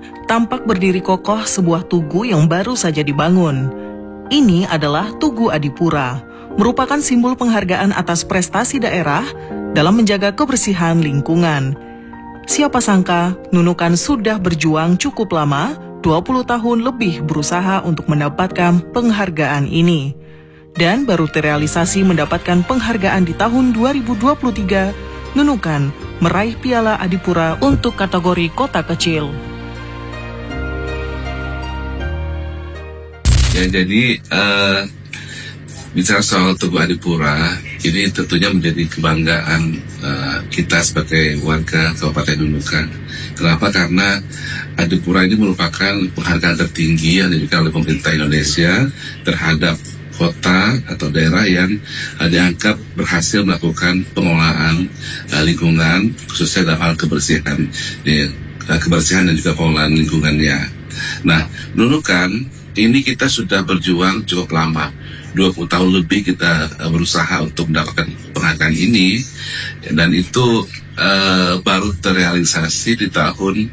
tampak berdiri kokoh sebuah tugu yang baru saja dibangun. Ini adalah Tugu Adipura, merupakan simbol penghargaan atas prestasi daerah dalam menjaga kebersihan lingkungan. Siapa sangka Nunukan sudah berjuang cukup lama, 20 tahun lebih berusaha untuk mendapatkan penghargaan ini. Dan baru terrealisasi mendapatkan penghargaan di tahun 2023, Nunukan meraih Piala Adipura untuk kategori kota kecil. Ya, jadi bicara soal Tugu Adipura, ini tentunya menjadi kebanggaan kita sebagai warga Kabupaten Nunukan. Kenapa? Karena Adipura ini merupakan penghargaan tertinggi yang diberikan oleh pemerintah Indonesia terhadap kota atau daerah yang dianggap berhasil melakukan pengelolaan lingkungan, khususnya dalam hal kebersihan, kebersihan dan juga pengelolaan lingkungannya. Nah, Nunukan ini kita sudah berjuang cukup lama, 20 tahun lebih kita berusaha untuk mendapatkan penghargaan ini, dan itu baru terrealisasi di tahun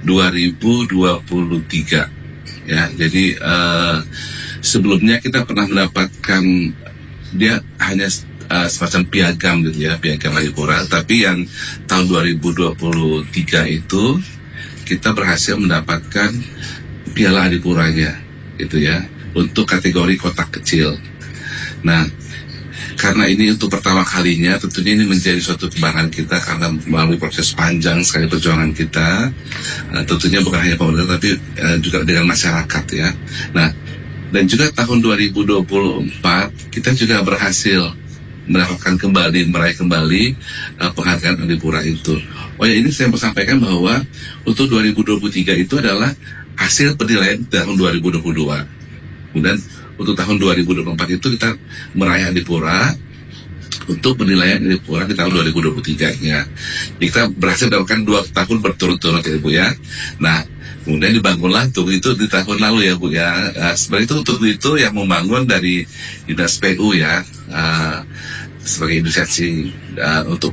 2023. Ya, jadi sebelumnya kita pernah mendapatkan, dia hanya semacam piagam gitu ya, piagam Adipura, tapi yang tahun 2023 itu kita berhasil mendapatkan Piala Adipuranya, itu ya, untuk kategori kota kecil. Nah, karena ini untuk pertama kalinya, tentunya ini menjadi suatu kebanggaan kita karena melalui proses panjang sekali perjuangan kita, tentunya bukan hanya pemerintah tapi juga dengan masyarakat ya. Nah, dan juga tahun 2024 kita juga berhasil mendapatkan meraih kembali penghargaan Adipura itu. Oh ya, ini saya mau sampaikan bahwa untuk 2023 itu adalah hasil penilaian tahun 2022. Kemudian untuk tahun 2024 itu kita meraih Adipura untuk penilaian Adipura di tahun 2023-nya. Kita berhasil mendapatkan 2 tahun berturut-turut ya Bu ya. Nah, kemudian dibangunlah Tugu itu di tahun lalu ya Bu ya. Sebenarnya itu Tugu itu yang membangun dari Dinas PU ya, sebagai inisiasi untuk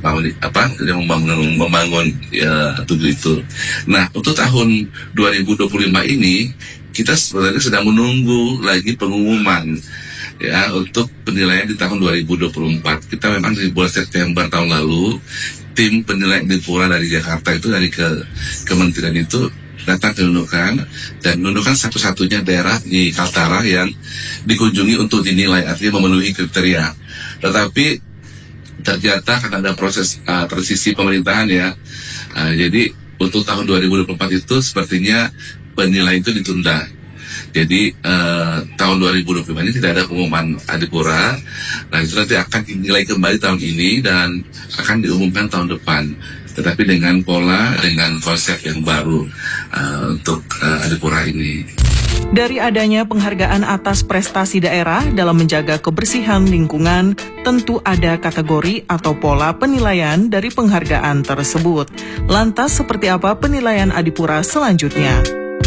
membangun Tugu itu. Nah, untuk tahun 2025 ini kita sebenarnya sedang menunggu lagi pengumuman ya untuk penilaian di tahun 2024. Kita memang di bulan September tahun lalu tim penilaian Adipura dari Jakarta itu, dari kementerian itu datang ke Nunukan, dan Nunukan satu-satunya daerah di Kaltara yang dikunjungi untuk dinilai, artinya memenuhi kriteria. Tetapi ternyata karena ada proses transisi pemerintahan ya, jadi untuk tahun 2024 itu sepertinya penilaian itu ditunda. Jadi tahun 2025 ini tidak ada pengumuman Adipura. Nah, itu nanti akan dinilai kembali tahun ini dan akan diumumkan tahun depan, tetapi dengan pola, dengan konsep yang baru untuk Adipura ini. Dari adanya penghargaan atas prestasi daerah dalam menjaga kebersihan lingkungan, tentu ada kategori atau pola penilaian dari penghargaan tersebut. Lantas seperti apa penilaian Adipura selanjutnya?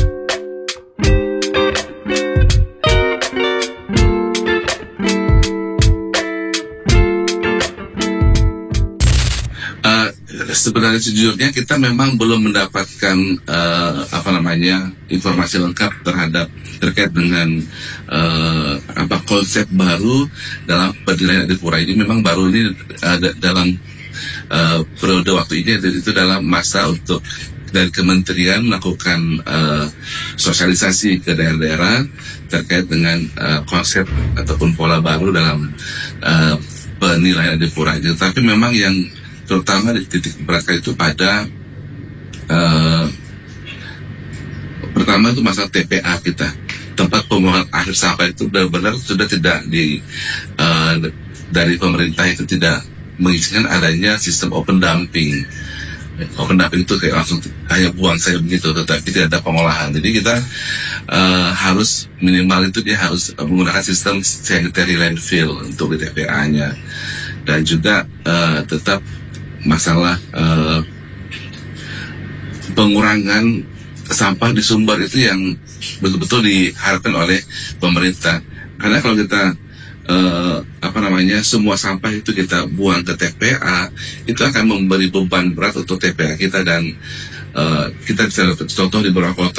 Sebenarnya sejujurnya kita memang belum mendapatkan informasi lengkap terkait dengan konsep baru dalam penilaian Adipura ini. Memang baru ini dalam periode waktu ini, itu dalam masa untuk dari kementerian melakukan sosialisasi ke daerah-daerah terkait dengan konsep ataupun pola baru dalam penilaian Adipura ini. Tapi memang yang terutama di titik beratnya itu pada pertama itu masalah TPA kita, tempat pembuangan akhir sampah itu benar-benar sudah tidak dari pemerintah itu tidak mengizinkan adanya sistem open dumping. Open dumping itu kayak langsung hanya buang saja begitu, tetapi tidak ada pengolahan. Jadi kita harus minimal itu dia harus menggunakan sistem sanitary landfill untuk di TPA-nya, dan juga tetap masalah pengurangan sampah di sumber itu yang betul-betul diharapkan oleh pemerintah. Karena kalau kita semua sampah itu kita buang ke TPA, itu akan memberi beban berat untuk TPA kita, dan kita bisa contoh di beberapa kota